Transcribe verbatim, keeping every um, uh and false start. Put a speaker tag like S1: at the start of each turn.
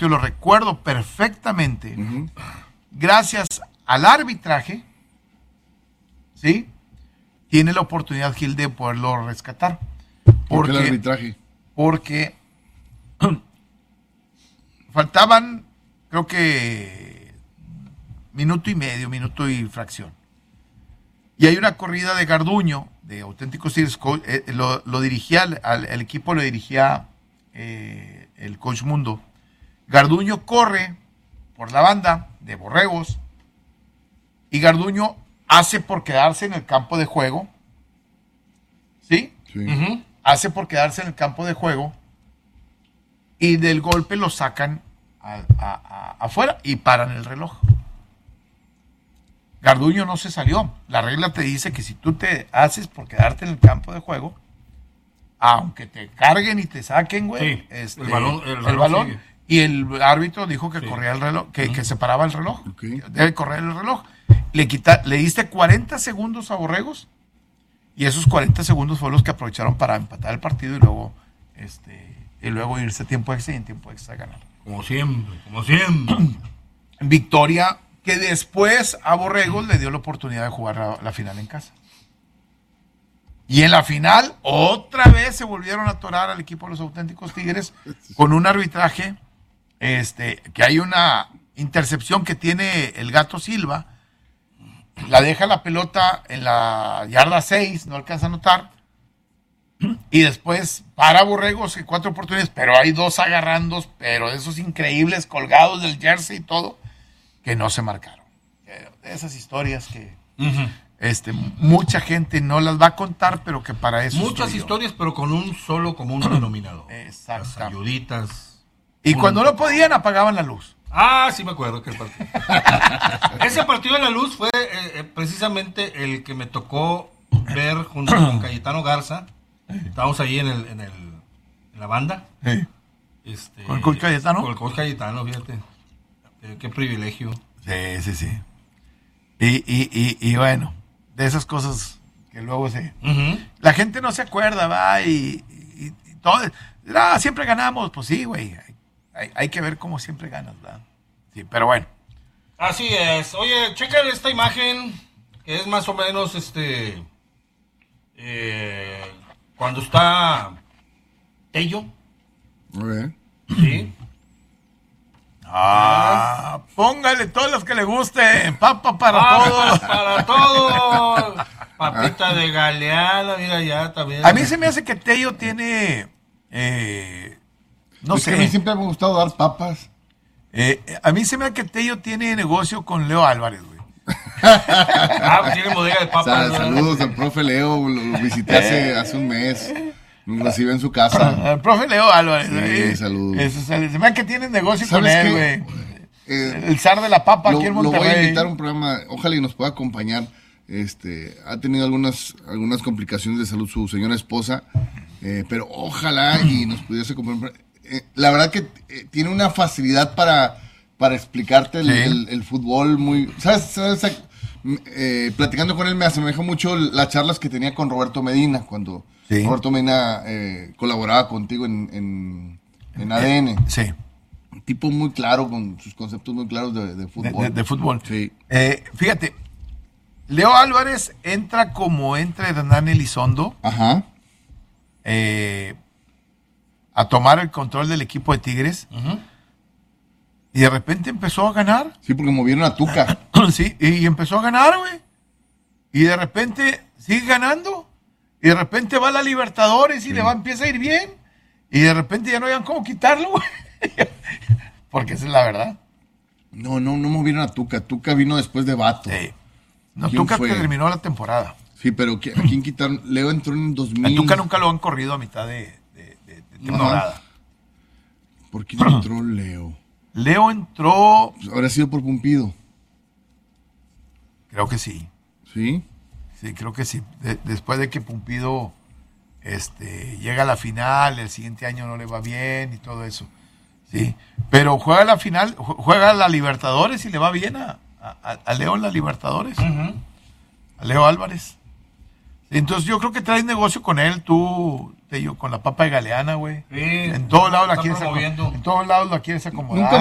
S1: yo lo recuerdo perfectamente,
S2: Uh-huh.
S1: gracias al arbitraje, ¿sí? Tiene la oportunidad Gil de poderlo rescatar.
S2: ¿Por qué el
S1: Porque,
S2: arbitraje?
S1: porque faltaban, creo que, minuto y medio, minuto y fracción. Y hay una corrida de Garduño, de Auténticos Tigres, eh, lo, lo dirigía, al, al el equipo lo dirigía eh, el coach Mundo. Garduño corre por la banda de Borregos y Garduño hace por quedarse en el campo de juego, ¿sí?
S2: Sí.
S1: Uh-huh. Hace por quedarse en el campo de juego y del golpe lo sacan a, a, a, afuera y paran el reloj. Garduño no se salió. La regla te dice que si tú te haces por quedarte en el campo de juego, aunque te carguen y te saquen, güey,
S3: sí,
S1: este,
S3: el balón, el
S1: el balón
S3: sigue.
S1: Y el árbitro dijo que
S3: sí.
S1: corría el reloj, que, uh-huh. que se paraba el reloj.
S2: Okay.
S1: Debe correr el reloj. Le, quita, le diste cuarenta segundos a Borregos y esos cuarenta segundos fueron los que aprovecharon para empatar el partido y luego, este, y luego irse a tiempo extra y en tiempo extra ganar.
S3: Como siempre, como siempre.
S1: Victoria que después a Borregos le dio la oportunidad de jugar la, la final en casa. Y en la final, otra vez se volvieron a atorar al equipo de los Auténticos Tigres con un arbitraje, este, que hay una intercepción que tiene el Gato Silva, la deja la pelota en la yarda seis, no alcanza a anotar, y después para Borregos en cuatro oportunidades, pero hay dos agarrandos, pero de esos increíbles colgados del jersey y todo, que no se marcaron. Esas historias que uh-huh. este, mucha gente no las va a contar, pero que para eso...
S3: Muchas historias, pero con un solo común denominador.
S1: Exacto.
S3: Las ayuditas.
S1: Y cuando no podían, apagaban la luz.
S3: Ah, sí me acuerdo que el partido. Ese partido de la luz fue eh, precisamente el que me tocó ver junto con Cayetano Garza. Estábamos ahí en el, en el en la banda.
S1: Sí.
S3: Este,
S1: ¿Con el coach Cayetano?
S3: Con el coach Cayetano, fíjate. Eh, qué privilegio.
S1: Sí, sí, sí. Y, y, y, y bueno, de esas cosas que luego se... Uh-huh. La gente no se acuerda, va, y, y, y todo... Ah, siempre ganamos. Pues sí, güey. Hay, hay que ver cómo siempre ganas, ¿verdad? Sí, pero bueno.
S3: Así es. Oye, chequen esta imagen, que es más o menos, este... Eh, cuando está Tello.
S2: Okay.
S3: Sí.
S1: Ah, póngale todas las que le gusten. Papa para ah, todos.
S3: Para todos. Papita de Galeana, mira ya también.
S1: A mí se me hace que Tello tiene... Eh, no
S2: es
S1: sé.
S2: Que a mí siempre me ha gustado dar papas.
S1: Eh, a mí se me hace que Tello tiene negocio con Leo Álvarez, güey.
S3: Ah, tiene bodega de papas.
S2: O sea, saludos al profe Leo, lo visité hace, hace un mes. Me recibe en su casa.
S1: El profe Leo Álvarez.
S2: Sí,
S1: eh,
S2: saludos.
S1: Eso, se me hace que tiene negocio con él, güey.
S2: Eh,
S1: el zar de la papa
S2: lo,
S1: aquí en Monterrey.
S2: Lo voy a invitar a un programa, ojalá y nos pueda acompañar. Este, ha tenido algunas, algunas complicaciones de salud su señora esposa, eh, pero ojalá y nos pudiese acompañar. Eh, la verdad que eh, tiene una facilidad para, para explicarte el, sí. el, el fútbol muy... ¿Sabes? ¿Sabes? Eh, platicando con él me asemeja mucho las charlas que tenía con Roberto Medina, cuando sí. Roberto Medina eh, colaboraba contigo en, en, en A D N.
S1: Sí.
S2: Un tipo muy claro, con sus conceptos muy claros de, de fútbol.
S1: De, de, de fútbol.
S2: Sí.
S1: Eh, fíjate, Leo Álvarez entra como entra Hernán Elizondo.
S2: Ajá.
S1: Eh, a tomar el control del equipo de Tigres. Uh-huh. Y de repente empezó a ganar.
S2: Sí, porque movieron a Tuca.
S1: Sí, y empezó a ganar, güey. Y de repente sigue ganando. Y de repente va a la Libertadores y sí. le va, empieza a ir bien. Y de repente ya no hayan cómo quitarlo, güey. Porque esa es la verdad.
S2: No, no, no movieron a Tuca. Tuca vino después de Vato.
S1: Sí. No, Tuca que terminó la temporada.
S2: Sí, pero ¿a quién quitaron? Leo entró en dos mil.
S1: A Tuca nunca lo han corrido a mitad de, de, de, de temporada.
S2: No. ¿Por quién entró Leo?
S1: Leo entró...
S2: ¿Habrá sido por Pumpido?
S1: Creo que sí.
S2: ¿Sí?
S1: Sí, creo que sí. De, después de que Pumpido este, llega a la final, el siguiente año no le va bien y todo eso. Sí. Pero juega la final, juega la Libertadores y le va bien a, a, a Leo en la Libertadores. Uh-huh. A Leo Álvarez. Entonces yo creo que traes negocio con él, tú, Tello, con la papa de Galeana, güey.
S3: Sí,
S1: En todos lados la
S3: está
S1: quieres
S3: promoviendo.
S1: acomodar. En todos lados la quieres acomodar.
S2: Nunca